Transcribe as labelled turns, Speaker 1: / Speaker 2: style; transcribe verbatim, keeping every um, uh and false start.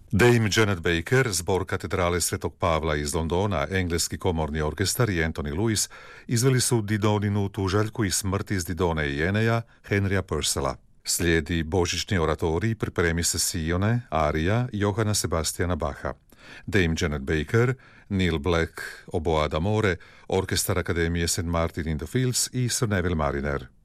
Speaker 1: Dame Janet Baker, zbor katedrale Svetog Pavla iz Londona, engleski komorni orkestar i Anthony Lewis izveli su Didoninu tužaljku i smrt iz Didone i Eneja, Henrya Purcella. Slijedi božićni oratorij Pripremi se Sione, arija Johana Sebastiana Bacha. Dame Janet Baker, Neil Black, Oboe d'amore, orkestar Akademije Saint Martin in the Fields i Sir Neville Mariner.